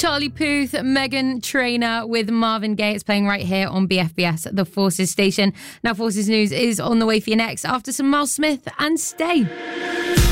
Charlie Puth, Meghan Trainor with Marvin Gaye. It's playing right here on BFBS, the Forces station. Now, Forces News is on the way for you next after some Miles Smith and Stay.